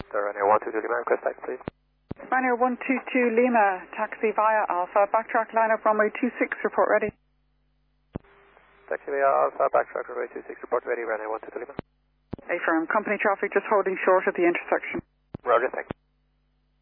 Ryanair 122 Lima, request taxi, please. Ryanair 122 Lima, taxi via Alpha, backtrack line up runway 26, report ready. Taxi via Alpha, backtrack runway 26, report ready, Ryanair 122 Lima. Affirm, company traffic just holding short at the intersection. Roger, thanks.